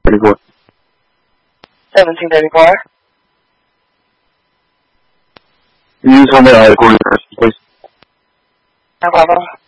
34. 1734. Can you tell me I recording first, please? No problem.